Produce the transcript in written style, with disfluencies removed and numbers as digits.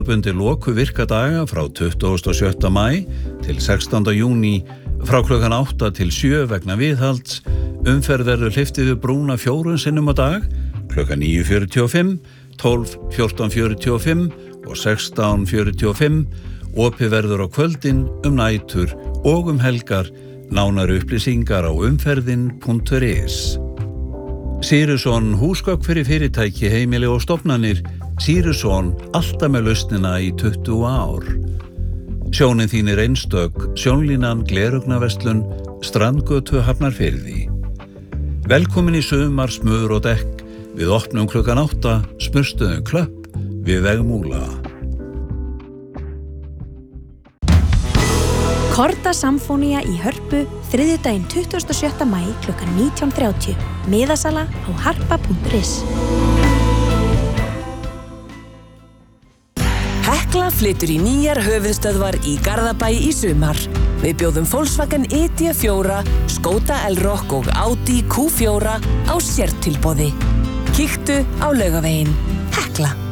Bundi loku virka daga frá 27. maí til 16. júní frá klukkan 8 til 7 vegna viðhalds. Umferð verður hleypt yfir brúna 4 sinnum á dag, klukkan 9:45, 12, 14:45 og 16:45. Opið verður á kvöldin, nætur og helgar. Nánari upplýsingar á umferðin.is. Sýruson húsgögn fyrir fyrirtæki, heimili og stofnanir. Sýruson alltaf með lausnina í 20 ár. Sjónin þín einstök, Sjónlínan, Gleraugnarverslun, Strandgötu, Hafnarfirði. Velkomin í sumar, smur og dekk. Við opnum klukkan 8, Smurstöðin Klöpp við veg Múla. Korda Samfónía í Hörpu, þriðjudaginn 27. maí klukkan 19:30. Miðasala á harpa.is. Hekla flytur í nýjar höfuðstöðvar í Garðabæ í sumar. Við bjóðum Volkswagen ID4, Skoda Elrock og Audi Q4 á sértilboði. Kíktu á Laugaveginn. Hekla.